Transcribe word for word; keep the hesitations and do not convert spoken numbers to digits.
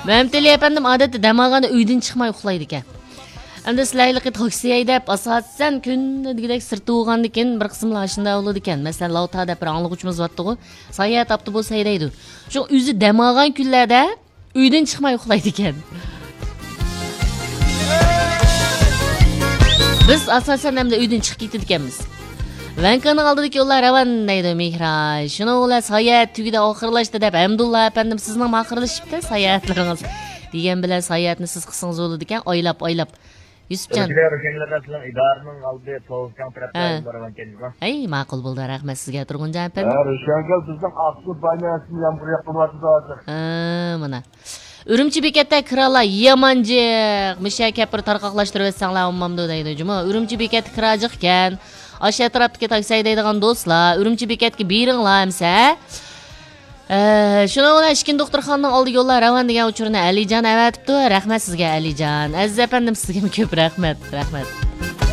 Məhəmtəli əfəndim adətdə dəm alğanda uydan çıxmay uxlaydı ekan. Endi sizlarga taksi haydab, asosan kunni degidek sirtda bo'lgandan keyin bir qismlar shunday bo'ladi ekan. Masalan, Lauta deb bir anglag'uchimiz bor-ku, sayohat avtobus haydaydi. Shu o'zi dam olgan kunlarda uydan chiqmay uxlaydi ekan. Biz asosan hamda uydan chiqib ketdik ekanmiz. Vankani oldidagi ular ravan deydi Mehray. Shuni ular sayohat tugida oxirlashdi deb Hamdullah apandim sizning oxirlashibdi sayohatlaringiz degan bilan sayohatni siz qilsangiz bo'ladi ekan, oylab oylab. Yusufjon. Ay, ma'qul bo'ldi, rahmat sizga Turg'unjon apandim. Ha, Rishongal bizning aql baynasini yomg'ir yaqinlashdi hozir. Ha, mana. Urumchi bekatda kiralar yamanjiq, misha kapir tarqoqlashtirib etsanglar ummamda deydi juma. Urumchi bekat kirajiq ekan. Aşağı atrofdagi taksi haydaydigan do'stlar, Urumchi bekatga beringlar hamsa. Shuni bilan Ishkin doktorxonaning oldiga yo'llar ravan degan uchurni Alijon avatibdi. Rahmat sizga Alijon. Aziz apandim sizga ko'p rahmat. Rahmat.